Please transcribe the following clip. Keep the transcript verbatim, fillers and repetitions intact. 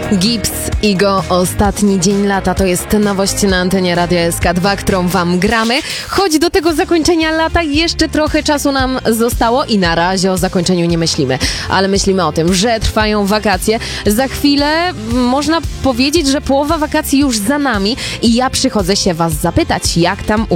Gibbs, Igo, ostatni dzień lata to jest nowość na antenie Radia S K dwa, którą wam gramy. Choć do tego zakończenia lata jeszcze trochę czasu nam zostało i na razie o zakończeniu nie myślimy. Ale myślimy o tym, że trwają wakacje. Za chwilę można powiedzieć, że połowa wakacji już za nami i ja przychodzę się was zapytać, jak tam u